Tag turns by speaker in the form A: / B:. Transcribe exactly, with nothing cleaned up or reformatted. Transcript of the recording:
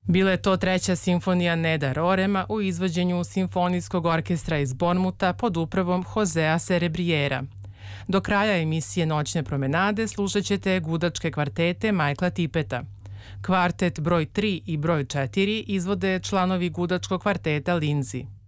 A: Bila je to treća simfonija Neda Rorema u izvođenju Simfonijskog orkestra iz Bormuta pod upravom Josea Serebriera. Do kraja emisije Noćne promenade slušat ćete gudačke kvartete Michaela Tippeta. Kvartet broj tri i broj četiri izvode članovi gudačkog kvarteta Lindsay.